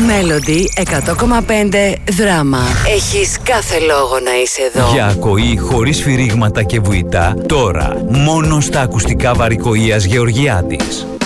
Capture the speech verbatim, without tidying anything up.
Μέλοντι εκατό κόμμα πέντε δράμα. Έχεις κάθε λόγο να είσαι εδώ. Για ακοή χωρίς σφυρίγματα και βουητά, τώρα μόνο στα ακουστικά Βαρικοΐας Γεωργιάδης.